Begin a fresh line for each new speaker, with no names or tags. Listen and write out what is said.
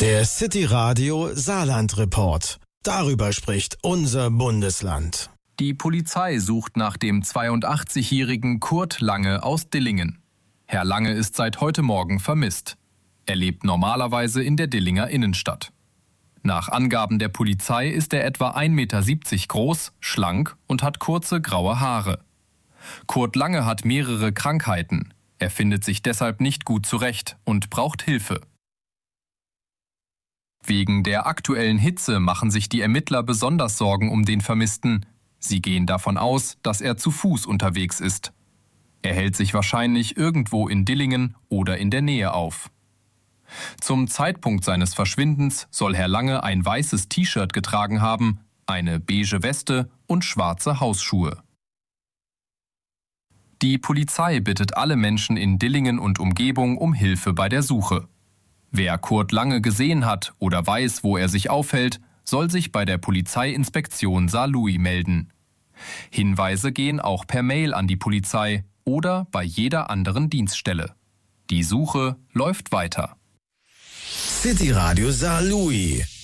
Der City Radio Saarland Report. Darüber spricht unser Bundesland.
Die Polizei sucht nach dem 82-jährigen Kurt Lange aus Dillingen. Herr Lange ist seit heute Morgen vermisst. Er lebt normalerweise in der Dillinger Innenstadt. Nach Angaben der Polizei ist er etwa 1,70 Meter groß, schlank und hat kurze graue Haare. Kurt Lange hat mehrere Krankheiten. Er findet sich deshalb nicht gut zurecht und braucht Hilfe. Wegen der aktuellen Hitze machen sich die Ermittler besonders Sorgen um den Vermissten. Sie gehen davon aus, dass er zu Fuß unterwegs ist. Er hält sich wahrscheinlich irgendwo in Dillingen oder in der Nähe auf. Zum Zeitpunkt seines Verschwindens soll Herr Lange ein weißes T-Shirt getragen haben, eine beige Weste und schwarze Hausschuhe. Die Polizei bittet alle Menschen in Dillingen und Umgebung um Hilfe bei der Suche. Wer Kurt Lange gesehen hat oder weiß, wo er sich aufhält, soll sich bei der Polizeiinspektion Saarlouis melden. Hinweise gehen auch per Mail an die Polizei oder bei jeder anderen Dienststelle. Die Suche läuft weiter.
City Radio Saarlouis.